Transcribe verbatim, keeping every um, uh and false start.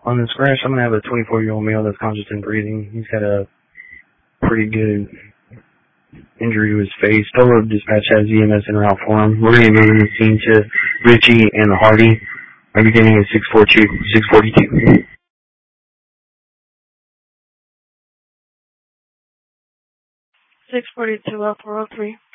On this crash, I'm going to have a twenty-four-year-old male that's conscious and breathing. He's got a pretty good injury to his face. Total dispatch has E M S en route for him. We're going to be moving the scene to Ritchie and Hardy. Are beginning at six forty-two, six forty-two. six forty-two, L four oh three.